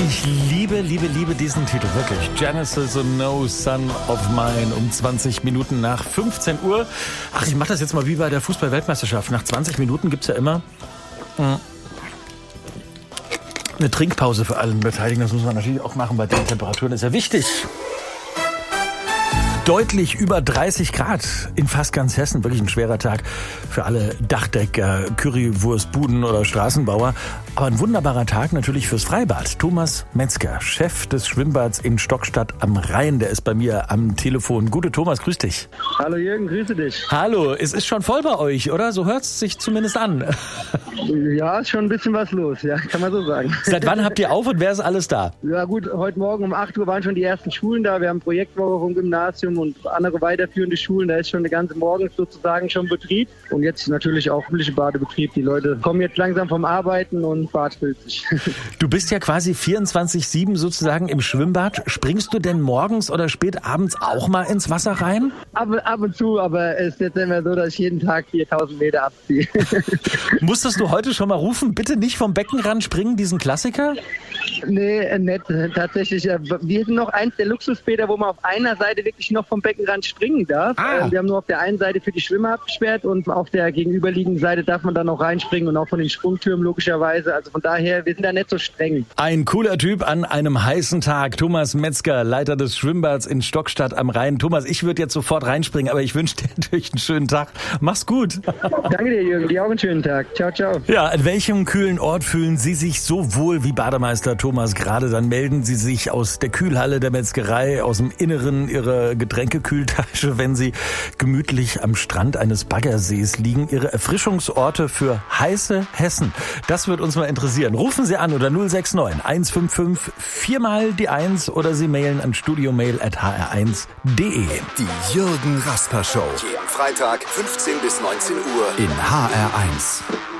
Ich liebe diesen Titel, wirklich. Genesis und No Son of Mine um 20 Minuten nach 15 Uhr. Ach, ich mache das jetzt mal wie bei der Fußball-Weltmeisterschaft. Nach 20 Minuten gibt's ja immer eine Trinkpause für alle Beteiligten. Das muss man natürlich auch machen bei den Temperaturen. Das ist ja wichtig. Deutlich über 30 Grad in fast ganz Hessen. Wirklich ein schwerer Tag für alle Dachdecker, Currywurstbuden oder Straßenbauer. Aber ein wunderbarer Tag natürlich fürs Freibad. Thomas Metzger, Chef des Schwimmbads in Stockstadt am Rhein, der ist bei mir am Telefon. Gute Thomas, grüß dich. Hallo Jürgen, grüße dich. Hallo, es ist schon voll bei euch, oder? So hört's sich zumindest an. Ja, ist schon ein bisschen was los, ja, kann man so sagen. Seit wann habt ihr auf und wer ist alles da? Ja gut, heute Morgen um 8 Uhr waren schon die ersten Schulen da. Wir haben Projektwoche vom Gymnasium und andere weiterführende Schulen. Da ist schon der ganze Morgen sozusagen schon Betrieb. Und jetzt natürlich auch übliche Badebetrieb. Die Leute kommen jetzt langsam vom Arbeiten und Bad füllt sich. Du bist ja quasi 24/7 sozusagen im Schwimmbad. Springst du denn morgens oder spät abends auch mal ins Wasser rein? Ab und zu, aber es ist jetzt immer so, dass ich jeden Tag 4000 Meter abziehe. Musstest du heute schon mal rufen, bitte nicht vom Beckenrand springen, diesen Klassiker? Nee, nicht tatsächlich. Wir sind noch eins der Luxusbäder, wo man auf einer Seite wirklich noch vom Beckenrand springen darf. Wir haben nur auf der einen Seite für die Schwimmer abgesperrt und auf der gegenüberliegenden Seite darf man dann noch reinspringen und auch von den Sprungtürmen logischerweise. Also von daher, wir sind da nicht so streng. Ein cooler Typ an einem heißen Tag. Thomas Metzger, Leiter des Schwimmbads in Stockstadt am Rhein. Thomas, ich würde jetzt sofort reinspringen, aber ich wünsche dir natürlich einen schönen Tag. Mach's gut. Danke dir, Jürgen. Dir auch einen schönen Tag. Ciao, ciao. Ja, an welchem kühlen Ort fühlen Sie sich so wohl wie Bademeister Thomas gerade? Dann melden Sie sich aus der Kühlhalle der Metzgerei, aus dem Inneren Ihrer Getränkekühltasche, wenn Sie gemütlich am Strand eines Baggersees liegen. Ihre Erfrischungsorte für heiße Hessen. Das wird uns mal interessieren. Rufen Sie an oder 069 155 4 mal die 1 oder Sie mailen an studiomail@hr1.de. Die Jürgen Rasper Show. Jeden Freitag 15 bis 19 Uhr in HR1.